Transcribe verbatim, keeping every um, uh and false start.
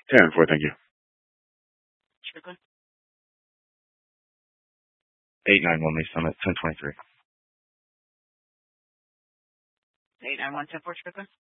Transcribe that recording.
ten four, thank you. Strickland. eight nine one Lee Summit, ten twenty-three. eight nine one ten four, Strickland.